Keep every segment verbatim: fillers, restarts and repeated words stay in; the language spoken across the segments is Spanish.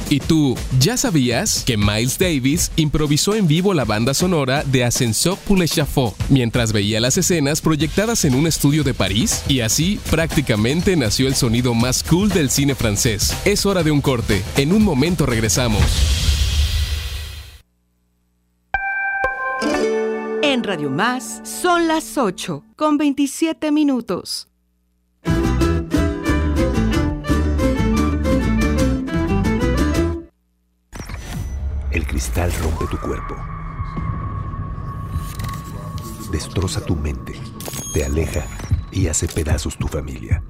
¿Y tú, ya sabías que Miles Davis improvisó en vivo la banda sonora de Ascenseur pour l'échafaud mientras veía las escenas proyectadas en un estudio de París? Y así, prácticamente nació el sonido más cool del cine francés. Es hora de un corte. En un momento regresamos. En Radio Más son las ocho con veintisiete minutos. El cristal rompe tu cuerpo, destroza tu mente, te aleja y hace pedazos tu familia.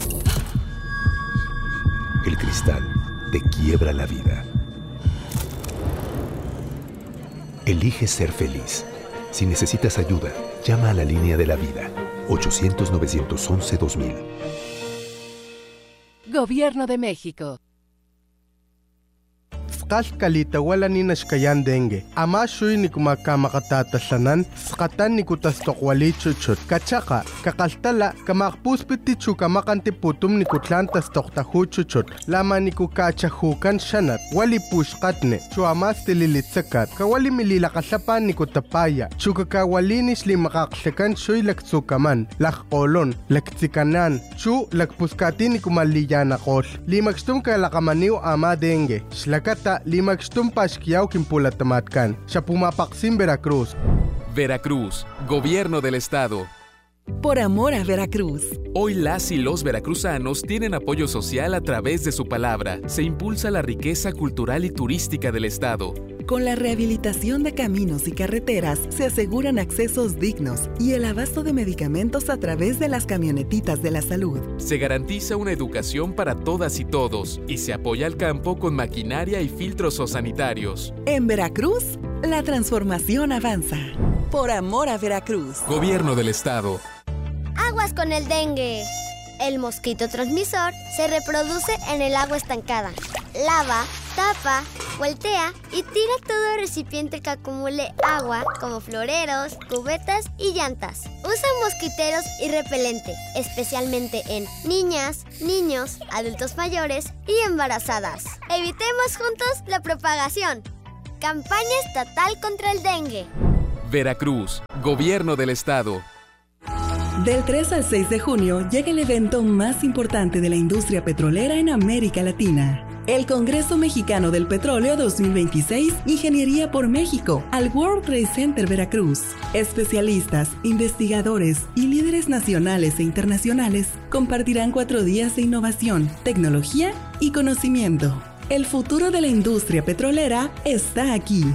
El cristal te quiebra la vida. Elige ser feliz. Si necesitas ayuda, llama a la línea de la vida, ochocientos, novecientos once, dos mil. Gobierno de México. Kalkalita wala ni nashkayan dengue. Ama shuy ni kumakamatatalanan, skatan ni kutastokwali chuchut. Kachaka, kakaltala, kamakpuspiti chukamakanti putum ni kutlantas toktahu chuchut. Lama ni kukachahukan shanat, wali pushkatne, chuamas tililitsakat, kawali mililakasapan ni kutapaya, chukakawalinis li makaksekan shuy laktsukaman, lakkolon, laktsikanan, chu lakpuskati ni kumaliyanakol. Limakstum kalakamaniw ama dengue, shlakata limakstum pashkiyaw kimpulatamatkan, siya pumapaksim Veracruz. Veracruz, Gobierno del Estado. Por amor a Veracruz. Hoy las y los veracruzanos tienen apoyo social a través de su palabra. Se impulsa la riqueza cultural y turística del Estado. Con la rehabilitación de caminos y carreteras se aseguran accesos dignos y el abasto de medicamentos a través de las camionetitas de la salud. Se garantiza una educación para todas y todos y se apoya al campo con maquinaria y filtros sanitarios. En Veracruz, la transformación avanza. Por amor a Veracruz. Gobierno del Estado. Aguas con el dengue. El mosquito transmisor se reproduce en el agua estancada. Lava, tapa, voltea y tira todo recipiente que acumule agua, como floreros, cubetas y llantas. Usa mosquiteros y repelente, especialmente en niñas, niños, adultos mayores y embarazadas. Evitemos juntos la propagación. Campaña estatal contra el dengue. Veracruz, Gobierno del Estado. Del tres al seis de junio llega el evento más importante de la industria petrolera en América Latina. El Congreso Mexicano del Petróleo dos mil veintiséis, Ingeniería por México, al World Trade Center Veracruz. Especialistas, investigadores y líderes nacionales e internacionales compartirán cuatro días de innovación, tecnología y conocimiento. El futuro de la industria petrolera está aquí.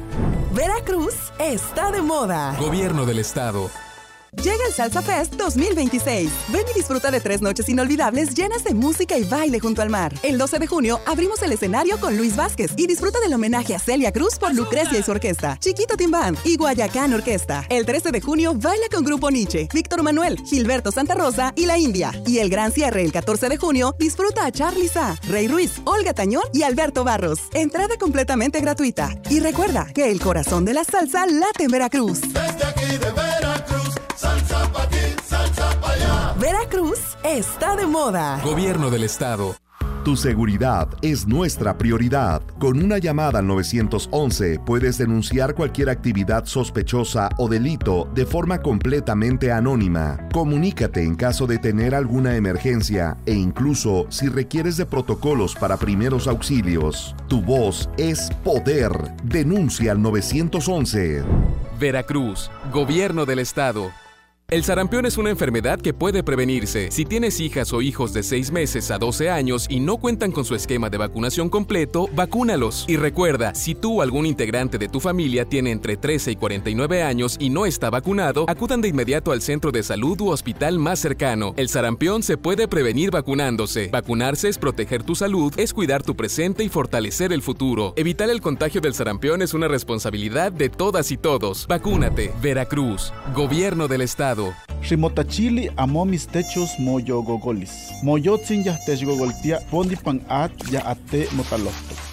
Veracruz está de moda. Gobierno del Estado. Llega el Salsa Fest dos mil veintiséis. Ven y disfruta de tres noches inolvidables llenas de música y baile junto al mar. El doce de junio abrimos el escenario con Luis Vázquez y disfruta del homenaje a Celia Cruz por Lucrecia y su orquesta, Chiquito Team Band y Guayacán Orquesta. El trece de junio baila con Grupo Nietzsche, Víctor Manuel, Gilberto Santa Rosa y La India. Y el gran cierre el catorce de junio disfruta a Charly Sa, Rey Ruiz, Olga Tañón y Alberto Barros. Entrada completamente gratuita. Y recuerda que el corazón de la salsa late en Veracruz. Desde aquí de Veracruz, salsa pa' aquí, salsa pa' allá. Veracruz está de moda. Gobierno del Estado. Tu seguridad es nuestra prioridad. Con una llamada al nueve once puedes denunciar cualquier actividad sospechosa o delito de forma completamente anónima. Comunícate en caso de tener alguna emergencia e incluso si requieres de protocolos para primeros auxilios. Tu voz es poder. Denuncia al nueve once. Veracruz, Gobierno del Estado. El sarampión es una enfermedad que puede prevenirse. Si tienes hijas o hijos de seis meses a doce años y no cuentan con su esquema de vacunación completo, vacúnalos. Y recuerda, si tú o algún integrante de tu familia tiene entre trece y cuarenta y nueve años y no está vacunado, acudan de inmediato al centro de salud u hospital más cercano. El sarampión se puede prevenir vacunándose. Vacunarse es proteger tu salud, es cuidar tu presente y fortalecer el futuro. Evitar el contagio del sarampión es una responsabilidad de todas y todos. Vacúnate. Veracruz, Gobierno del Estado. Rimotachili amo mis techos moyo gogolis. Moyotzin ya techgogoltia pondi pan at ya ate motalocto.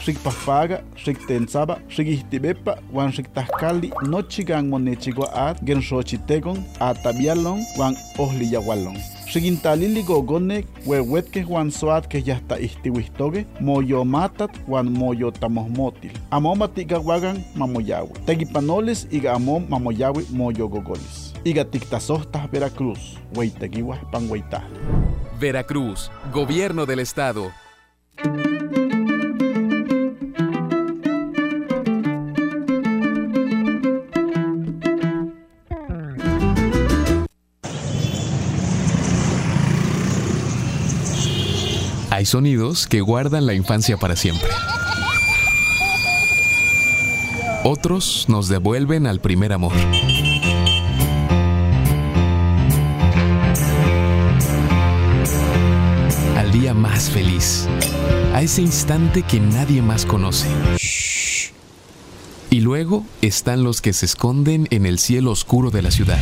xikpajpaga, xiktensaba, xikihtibepa, wan xiktajkali, nochigan monechigua at, genxochitegon, atabialon, wan ohliyawalon. Xigintalili gogonek, huehuetke wan soat que yasta ihtiwihtoge, moyomatat wan moyotamohmotil. Amom atigawagan mamoyawi. Tegipanoles iga amom mamoyawi moyogogolis. Iga tiktasohtas Veracruz, hueitegiwa panhueita. Veracruz, Gobierno del Estado. Hay sonidos que guardan la infancia para siempre. Otros nos devuelven al primer amor. Al día más feliz. A ese instante que nadie más conoce. Y luego están los que se esconden en el cielo oscuro de la ciudad.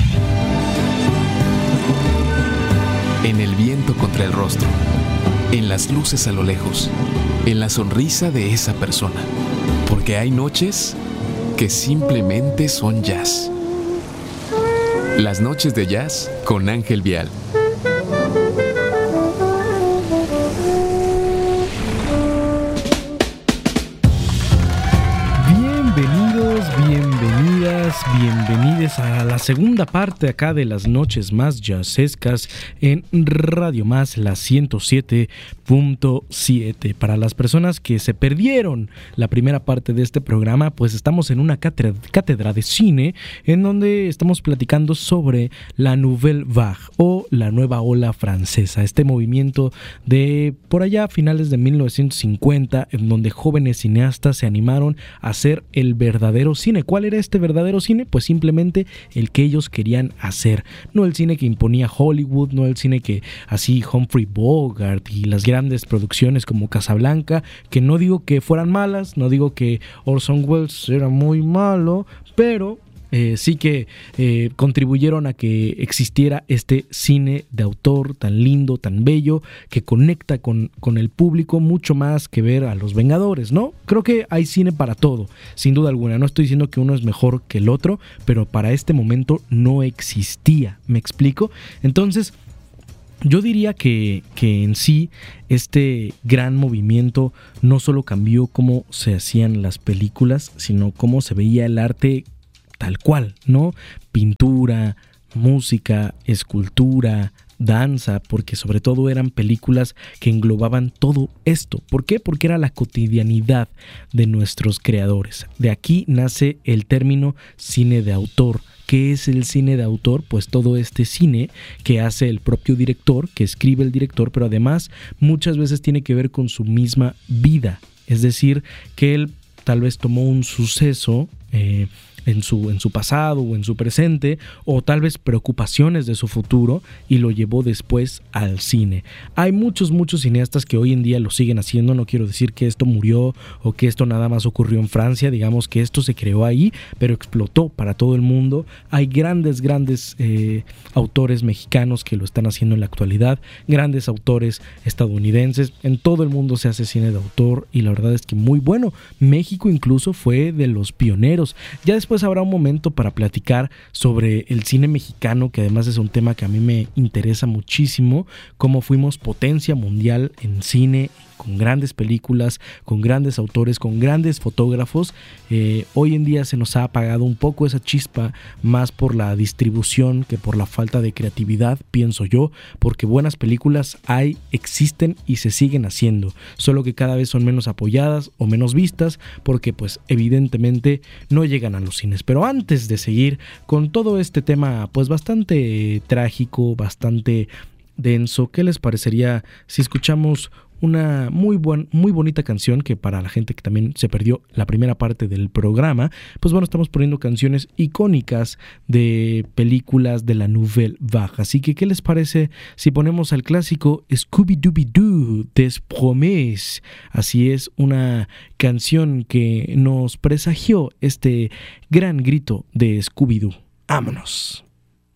En el viento contra el rostro. En las luces a lo lejos, en la sonrisa de esa persona. Porque hay noches que simplemente son jazz. Las noches de jazz con Ángel Vial. Bienvenidos, bienvenidas, bienvenidos a la segunda parte acá de las noches más jazzescas en Radio Más, la ciento siete punto siete. Para las personas que se perdieron la primera parte de este programa, pues estamos en una cátedra, cátedra de cine en donde estamos platicando sobre la Nouvelle Vague o la nueva ola francesa, este movimiento de por allá finales de mil novecientos cincuenta en donde jóvenes cineastas se animaron a hacer el verdadero cine. ¿Cuál era este verdadero cine? Pues simplemente el que ellos querían hacer, no el cine que imponía Hollywood, no el cine que así Humphrey Bogart y las grandes producciones como Casablanca, que no digo que fueran malas, no digo que Orson Welles era muy malo, pero Eh, sí que eh, contribuyeron a que existiera este cine de autor tan lindo, tan bello, que conecta con, con el público mucho más que ver a los Vengadores, ¿no? Creo que hay cine para todo, sin duda alguna. No estoy diciendo que uno es mejor que el otro, pero para este momento no existía, ¿me explico? Entonces, yo diría que, que en sí este gran movimiento no solo cambió cómo se hacían las películas, sino cómo se veía el arte tal cual, ¿no? Pintura, música, escultura, danza, porque sobre todo eran películas que englobaban todo esto. ¿Por qué? Porque era la cotidianidad de nuestros creadores. De aquí nace el término cine de autor. ¿Qué es el cine de autor? Pues todo este cine que hace el propio director, que escribe el director, pero además muchas veces tiene que ver con su misma vida. Es decir, que él tal vez tomó un suceso eh, en su, en su pasado o en su presente, o tal vez preocupaciones de su futuro, y lo llevó después al cine. Hay muchos, muchos cineastas que hoy en día lo siguen haciendo. No quiero decir que esto murió o que esto nada más ocurrió en Francia, digamos que esto se creó ahí, pero explotó para todo el mundo. Hay grandes, grandes eh, autores mexicanos que lo están haciendo en la actualidad, grandes autores estadounidenses. En todo el mundo se hace cine de autor y la verdad es que muy bueno. México incluso fue de los pioneros. Ya después Pues habrá un momento para platicar sobre el cine mexicano, que además es un tema que a mí me interesa muchísimo, cómo fuimos potencia mundial en cine, con grandes películas, con grandes autores, con grandes fotógrafos. Eh, hoy en día se nos ha apagado un poco esa chispa, más por la distribución que por la falta de creatividad, pienso yo, porque buenas películas hay, existen y se siguen haciendo, solo que cada vez son menos apoyadas o menos vistas, porque pues evidentemente no llegan a los cines. Pero antes de seguir con todo este tema pues bastante trágico, bastante denso, ¿qué les parecería si escuchamos una muy, buen, muy bonita canción que para la gente que también se perdió la primera parte del programa? Pues bueno, estamos poniendo canciones icónicas de películas de la Nouvelle Vague. Así que, ¿qué les parece si ponemos al clásico Scooby-Dooby-Doo des Promesses? Así es, una canción que nos presagió este gran grito de Scooby-Doo. ¡Vámonos!